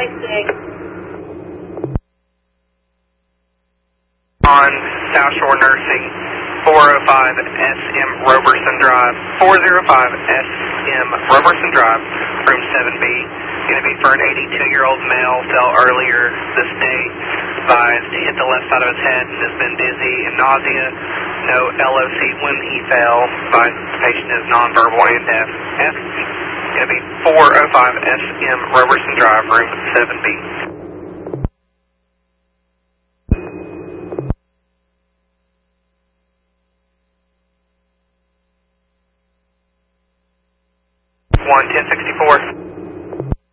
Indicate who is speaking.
Speaker 1: On South Shore Nursing, 405 SM Roberson Drive, 405 SM Roberson Drive, room 7B. Going to be for an 82-year-old male, fell earlier this day. Advised hit the left side of his head and has been dizzy and nausea. No LOC when he fell. Advised the patient is nonverbal and deaf. Going to be 405 SM Roberson Drive, room 7B. One 1064.